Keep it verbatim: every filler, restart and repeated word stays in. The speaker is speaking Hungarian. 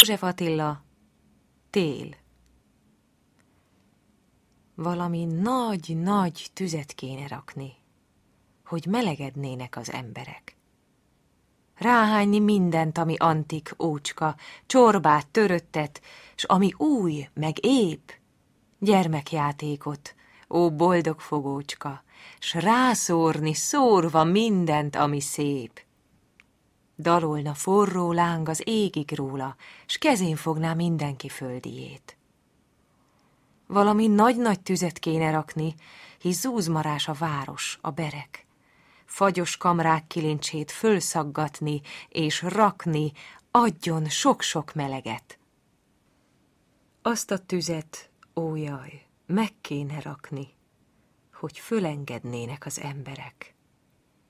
József Attila, tél. Valami nagy-nagy tüzet kéne rakni, hogy melegednének az emberek. Ráhányni mindent, ami antik, ócska, csorbát, töröttet, s ami új, meg ép, gyermekjátékot, ó boldog fogócska, s rászórni szórva mindent, ami szép. Dalolna forró láng az égig róla, s kezén fogná mindenki földiét. Valami nagy-nagy tüzet kéne rakni, hisz zúzmarás a város, a berek. Fagyos kamrák kilincsét fölszaggatni, és rakni, adjon sok-sok meleget. Azt a tüzet, ó jaj, meg kéne rakni, hogy fölengednének az emberek.